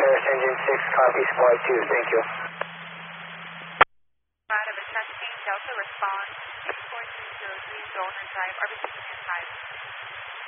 Paris Engine 6, copy, flight 2, thank you. Out of a Tuscany Delta response, 4203 Golden Drive, RBC Command 5.